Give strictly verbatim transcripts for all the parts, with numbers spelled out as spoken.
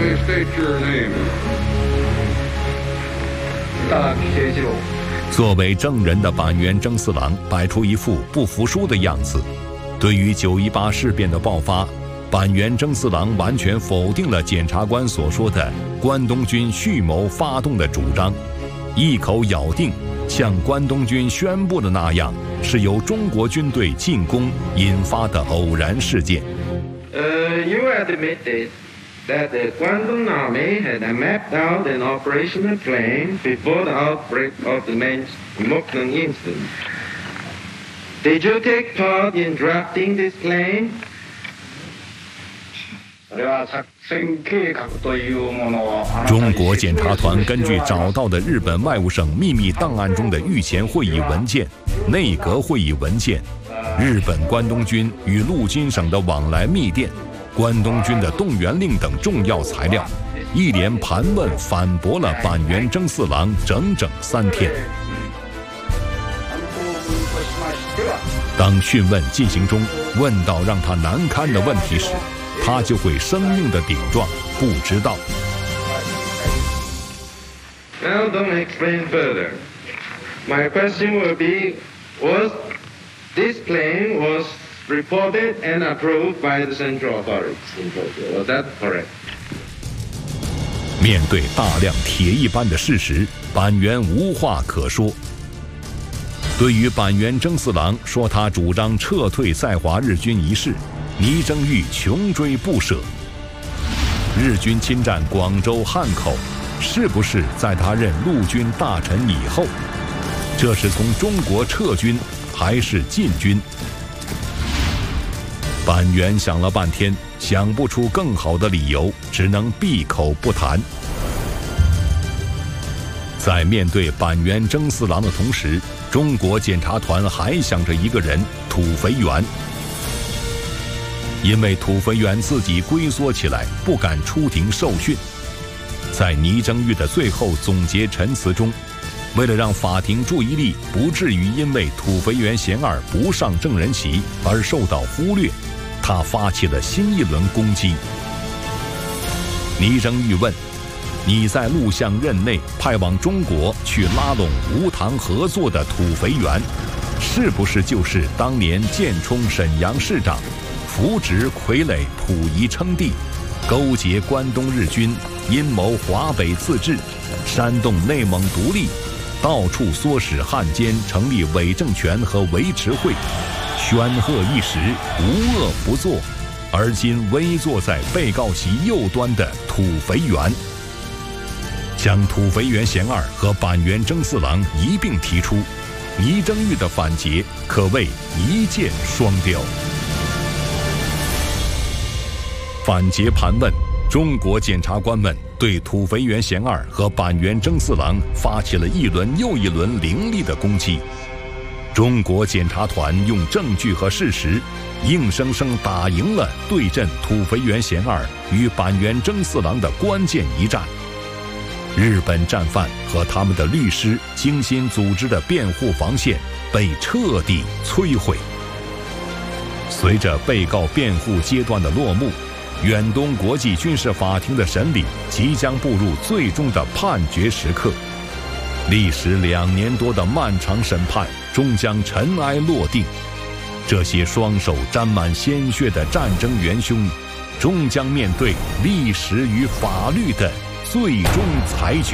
Please state your name. 作为证人的板垣征四郎摆出一副不服输的样子。对于九一八事变的爆发，板垣征四郎完全否定了检察官所说的关东军蓄谋发动的主张，一口咬定像关东军宣布的那样，是由中国军队进攻引发的偶然事件。 Uh, you admitted that the Guangdong Army had mapped out an operational plan before the outbreak of the Moknang incident. Did you take part in drafting this plan? 中国检察团根据找到的日本外务省秘密档案中的御前会议文件、内阁会议文件、日本关东军与陆军省的往来密电、关东军的动员令等重要材料，一连盘问反驳了板垣征四郎整整三天。当讯问进行中，问到让他难堪的问题时，他就会生硬地顶撞，不知道。 Now don't explain further. My question will be, was this plan was reported and approved by the central authorities in Tokyo? Was that correct? 面对大量铁一般的事实，板垣无话可说。对于板垣征四郎说他主张撤退在华日军一事，倪征玉穷追不舍。日军侵占广州汉口，是不是在他任陆军大臣以后？这是从中国撤军还是进军？板垣想了半天，想不出更好的理由，只能闭口不谈。在面对板垣征四郎的同时，中国检察团还想着一个人土肥原。因为土肥原自己龟缩起来，不敢出庭受讯。在倪征玉的最后总结陈词中，为了让法庭注意力不至于因为土肥原贤二不上证人席而受到忽略，他发起了新一轮攻击。倪征玉问：你在陆相任内派往中国去拉拢吴唐合作的土肥原，是不是就是当年建冲沈阳市长，扶植傀儡溥仪称帝，勾结关东日军，阴谋华北自治，煽动内蒙独立，到处唆使汉奸成立伪政权和维持会，煊赫一时，无恶不作，而今危坐在被告席右端的土肥原？将土肥原贤二和板垣征四郎一并提出，倪征玉的反诘可谓一箭双雕。反诘盘问，中国检察官们对土肥原贤二和板垣征四郎发起了一轮又一轮凌厉的攻击。中国检察团用证据和事实，硬生生打赢了对阵土肥原贤二与板垣征四郎的关键一战。日本战犯和他们的律师精心组织的辩护防线被彻底摧毁。随着被告辩护阶段的落幕，远东国际军事法庭的审理即将步入最终的判决时刻。历时两年多的漫长审判终将尘埃落定，这些双手沾满鲜血的战争元凶，终将面对历史与法律的最终裁决。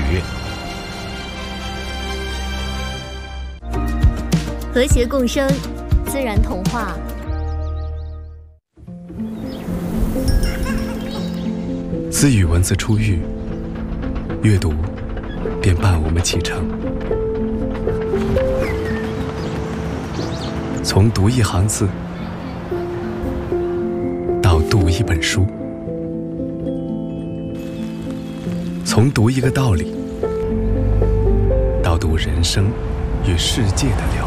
和谐共生，自然童话。 自与文字初遇，阅读便伴我们启程。从读一行字，到读一本书，从读一个道理，到读人生与世界的了